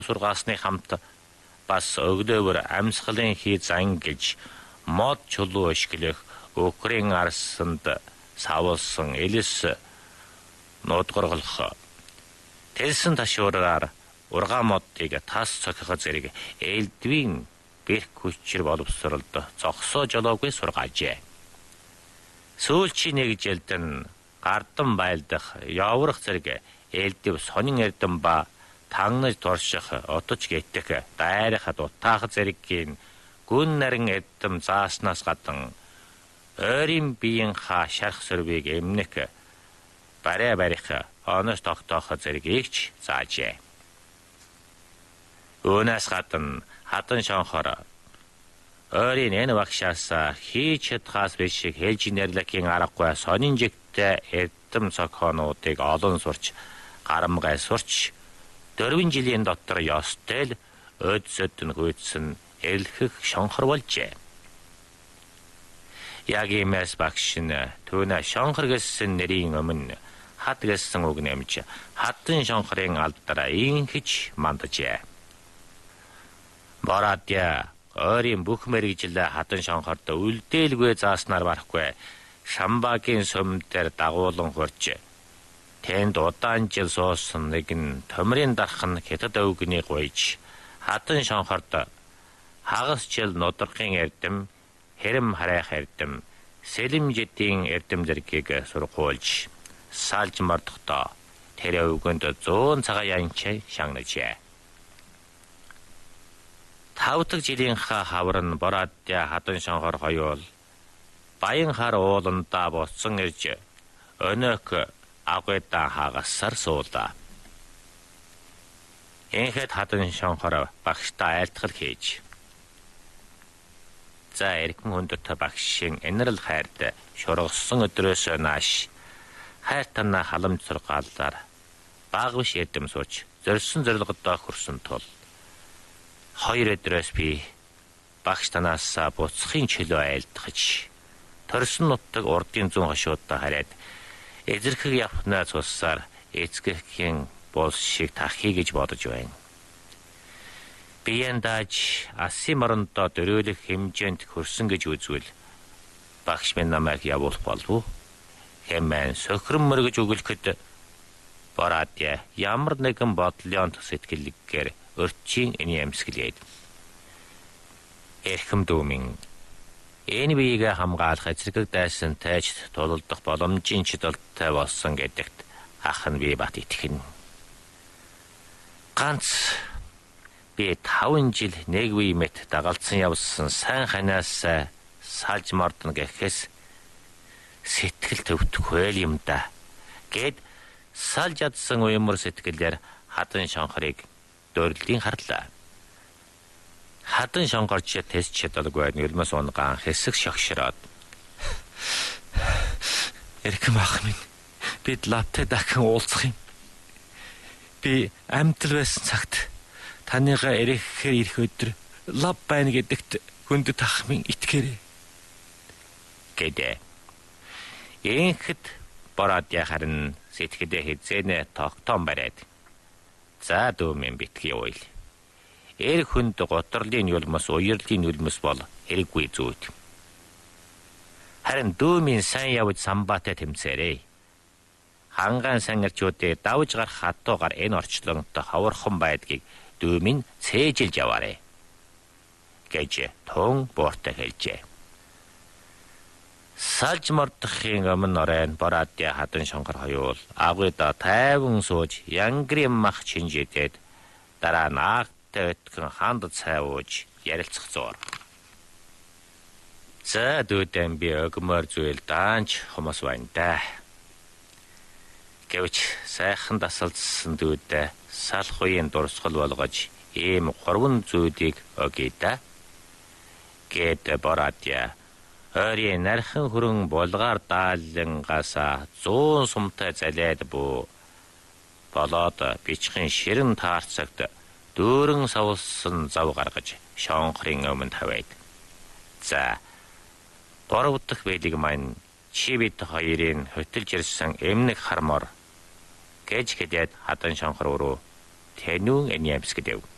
сургаасны хамт бас өглөөвөр амьсгалын хий зан гэж мод чулуу ишгэлэх Украин арсанд савуулсан элэс нуудгаргалах телсэн ташуураар ургаан модыг тас цохих зэрэг элдвийн гэрх хүчээр боловсролд зогсоо жолоогүй сургаажээ. Сүүлчийн нэг жилд нь гардан байлдах яврах зэрэг элдв сонин эрдэм ба тагнаж торших отож гэтэх дайрахад утаах зэргийн гүн нарин эрдэм зааснаас гадна ойрын биеийн шарх сөрвийг эмнэх барай барих оноос тогтоох зэргийг заажээ. Үүнээс гадна хатан шонхоор ойрын энэ багшаас хийж чадхаас биш хэлж нэрлэхийн аргагүй сонин жигтэй эрдэм цогхоонуудыг олон сурч гарамгай сурч 4 жилийн дотор ёстой л өдсөд нь хүйдсэн элхэх шонхор болжээ. Яг иймээс багш нь түүнэ шонхор гэсэн нэрийн өмнө хад гэсэн үг нэмж хатан шонхорын алдараа инхэж манджээ. Борадья ойрын бүх мэрэгжил хатан шонхорд үлдээлгүй зааснаар барахгүй Шамбагийн сүм дээр дагуулan хурж тэнд удаан жил суусан нэгэн төмрийн дархан хятад өвгний гуйж хатан шонхорд хагас жил нудрахын эрдэм, хэрэм харайх эрдэм, сэлэмжидийн эрдэм зэргийг сургуулж салж мордохдоо тэр өвгөнд 100 цагаан янч шагнажээ. 5 дахь жилийнхаа хавар нь Борадья хатан шонхор хоёул баян хар ууландаа буцсан ирж өнөөх агуйдаа хагасаар суулаа. Энхэд хатан шонхор багштай айлтгал хийж за эргэн хүндэт багшийн энэрл хайрд шургасан өдрөөс нааш хайр танаа халамж сургаалаар баг биш эрдэм сууж зорьсон зорилгодоо хүрсэн тул 2 өдрөөс би багш танаас буцахын чөлөө айлтгаж торсон нутаг урдын зүүн хошуудаа хараад эзэрхэг явхнаа цуссаар эцгэхийн бус шиг тахъя гэж бодож байна. Биендаж асын морондоо дөрөөлөх хэмжээнд хүрсэн гэж үзвэл багш минь намайг явуулах болов. Хэмээн сөхрөн мөргөж өгөлөхөд Борадья ямар нэгэн бодлын сэтгэлгээр өрчийн эний амьсгалээд эрхэм дүүмин энэ биеийг хамгаалах эзэрхэг дайсан тайж тулалдах боломжийн чидэлтэй болсон гэдэгт ах нь би бат итгэн. Ганц би 5 жил нэг үе мэт дагалдсан явсан сайн ханаас салж мордно гэхээс сэтгэл төвтгөл юм да гэд салж ядсан уймар сэтгэлээр хатан шонхорыг дөрлийн харлаа. Хатан шонхорч тест чадалгүй нөлмөс унгаан хэсэг шогшроод эрхэм ах минь бид лавтай дахин уулзах юм. Би амьтал байсан цагт таныгаа ирэхээр ирэх өдөр лав байна гэдэгт хүндэт ах минь итгээрэй гэдэг. Энхэд Борадья харин сэтгэлдээ хизээнэ тогтоон бариад за дүүмэн битгий уйл. Эр хүнд готрлын юлмос уярлын юлмос бол хэрэггүй зүйд. Харин дүүмийн сайн явж самбаатай тэмцээрэй. Хангаан сангирчуудыг давж гарах хатуугаар энэ орчлонтой ховорхон байдгийг дүүмийн цээжилж яваарэ гэж тун бууртай хэлжээ. Салж мордохын өмнө оройн Борадья хатан шонхор хоёул агуйда тайван сууж янгрын мах чинжидэд дараа наагтай өткөн ханд цайвууж ярилцах зуур. За дүүдэм би өгмөр зүйл даанч хүмүүс байна да. Гэвч сайхан дасалдсан дүүдэ салах үеийн дурсгал болгож ийм 3 зүйдийг өгье да. Гэт Борадья ойрын нархан хөрөн булгаар даалангаас 100 сумтай залээд бүү болоод бичгийн ширэн таарцагт дүүрэн савлсан зав гаргаж шонхрын өмнө тавиад. За 3 дахь бэлэг маань чи бид хоёрын хөтөлж ирсэн эмнэг хармор гэж хэлээд хатан шонхор руу тэнүүн эний амьсгал яв.